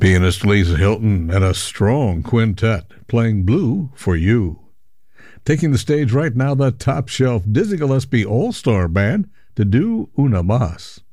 Pianist Lisa Hilton and a strong quintet playing Blue for You. Taking the stage right now, the top shelf Dizzy Gillespie All-Star Band to do Una Mas.